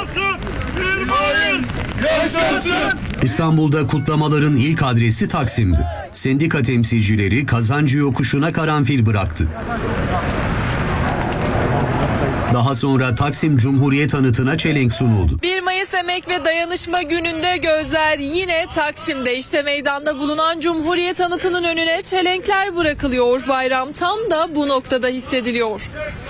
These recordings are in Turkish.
Yaşasın 1 Mayıs! Yaşasın! İstanbul'da kutlamaların ilk adresi Taksim'di. Sendika temsilcileri kazancı yokuşuna karanfil bıraktı. Daha sonra Taksim Cumhuriyet anıtına çelenk sunuldu. 1 Mayıs Emek ve Dayanışma Günü'nde gözler yine Taksim'de. İşte meydanda bulunan Cumhuriyet anıtının önüne çelenkler bırakılıyor. Bayram tam da bu noktada hissediliyor.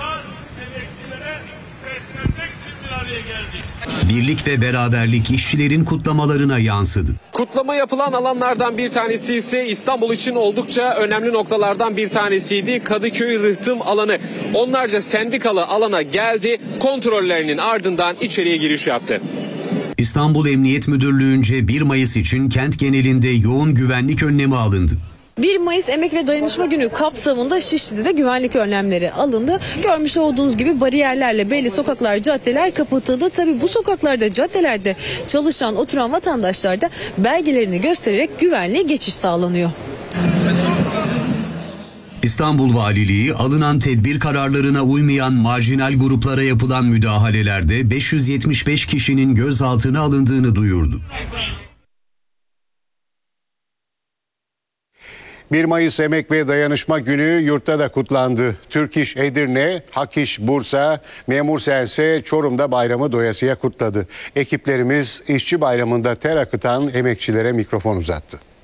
Birlik ve beraberlik işçilerin kutlamalarına yansıdı. Kutlama yapılan alanlardan bir tanesi ise İstanbul için oldukça önemli noktalardan bir tanesiydi. Kadıköy Rıhtım alanı. Onlarca sendikalı alana geldi, kontrollerinin ardından içeriye giriş yaptı. İstanbul Emniyet Müdürlüğü'nce 1 Mayıs için kent genelinde yoğun güvenlik önlemi alındı. 1 Mayıs Emek ve Dayanışma Günü kapsamında Şişli'de de güvenlik önlemleri alındı. Görmüş olduğunuz gibi bariyerlerle belli sokaklar, caddeler kapatıldı. Tabii bu sokaklarda, caddelerde çalışan, oturan vatandaşlar da belgelerini göstererek güvenliğe geçiş sağlanıyor. İstanbul Valiliği alınan tedbir kararlarına uymayan marjinal gruplara yapılan müdahalelerde 575 kişinin gözaltına alındığını duyurdu. 1 Mayıs Emek ve Dayanışma Günü yurtta da kutlandı. Türk İş Edirne, Hak İş Bursa, Memur Sense Çorum'da bayramı doyasıya kutladı. Ekiplerimiz işçi bayramında ter akıtan emekçilere mikrofon uzattı.